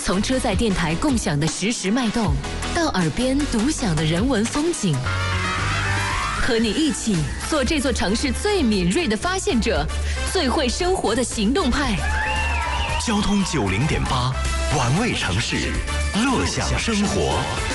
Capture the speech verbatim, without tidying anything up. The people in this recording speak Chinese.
从车载电台共享的实时脉动，到耳边独享的人文风景，和你一起做这座城市最敏锐的发现者，最会生活的行动派。 交通九零点八，玩味城市，乐享生活。